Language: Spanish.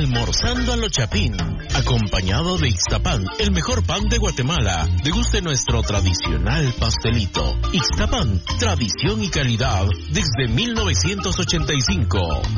Almorzando a lo Chapín, acompañado de Ixtapan, el mejor pan de Guatemala. Deguste nuestro tradicional pastelito. Ixtapan, tradición y calidad desde 1985.